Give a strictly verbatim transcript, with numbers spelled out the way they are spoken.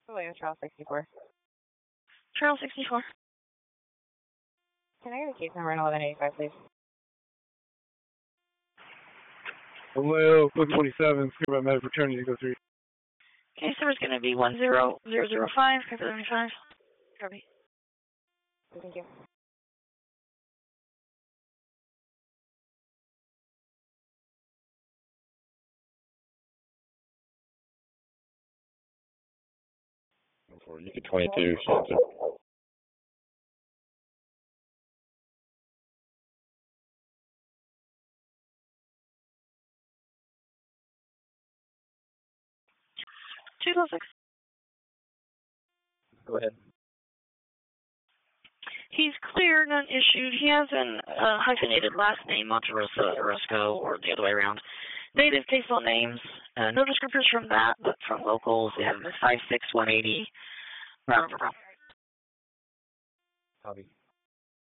Williams Trail sixty-four. Trail sixty-four. Can I get a case number eleven eighty-five, please? Hello, one twenty-seven, Scuba Med Fraternity, go three. Case number is going to be one zero zero zero five, seventy-five. Copy. Thank you. For U K twenty-two, Shelter. two oh six. Go ahead. He's clear, none issued. He has an uh, hyphenated last name, Monterosa, Orozco, or the other way around. Native caseful names. Uh, no descriptors from that, but from locals. They have him as five six, one eighty. Round over. Copy.